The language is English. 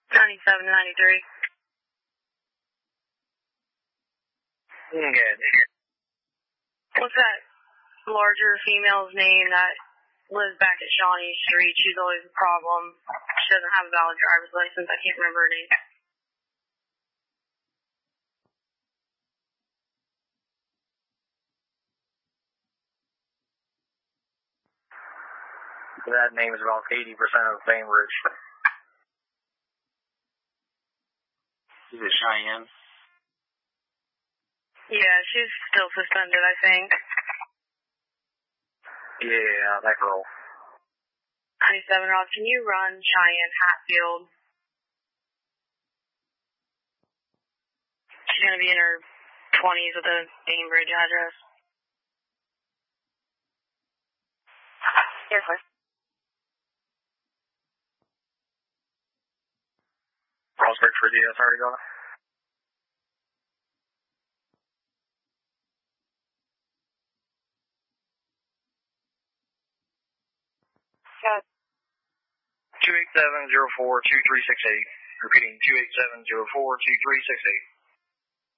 9793. Good. What's that larger female's name that lives back at Shawnee Street? She's always a problem. She doesn't have a valid driver's license. I can't remember her name. That name is about 80% of Bainbridge. Is it Cheyenne? Yeah, she's still suspended, I think. Yeah, that girl. 97 Ross, can you run Cheyenne Hatfield? She's going to be in her 20s with a Bainbridge address. Yes, sir. Prospect for DS already got it? Yeah. 287-04-2368. Repeating, 287-04-2368.